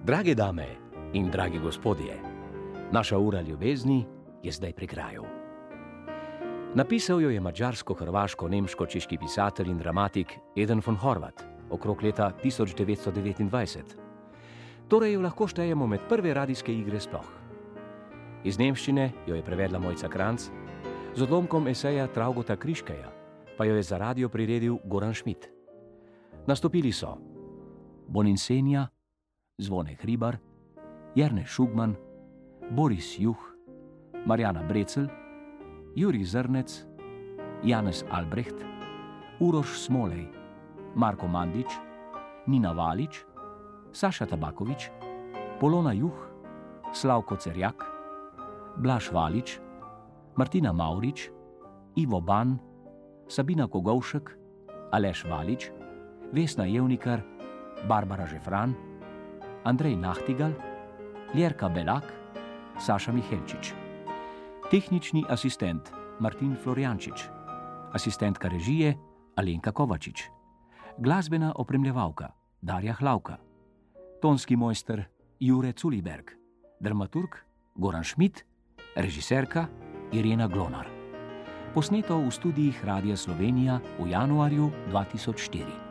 Drage dame in dragi gospodje, naša ura ljubezni je zdaj pri kraju. Napisal jo je madžarsko-hrvaško-nemško-češki pisatelj in dramatik Eden von Horvat okrog leta 1929. Torej jo lahko štejemo med prve radijske igre sploh. Iz nemščine jo je prevedla Mojca Kranjc, z odlomkom eseja Traugota Kriškeja pa jo je za radio priredil Goran Schmidt. Nastopili so Boninsenja, Zvone Hribar, Jernej Šugman, Boris Juh, Marjana Brecelj, Jurij Zrnec, Janez Albrecht, Uroš Smolej, Marko Mandić, Nina Valič, Saša Tabaković, Polona Juh, Slavko Cerjak, Blaž Valič, Martina Mavrič, Ivo Ban, Sabina Kogovšek, Aleš Valič, Vesna Jevnikar, Barbara Žefran, Andrej Nahtigal, Ljerka Belak, Saša Mihelčič. Tehnični asistent Martin Florjančič, asistentka režije Alenka Kovačič, glasbena opremljevalka Darja Hlavka, tonski mojster Jure Culiberg, dramaturg Goran Schmidt, režiserka Irena Glonar. Posneto v studijih Radia Slovenija v januarju 2004.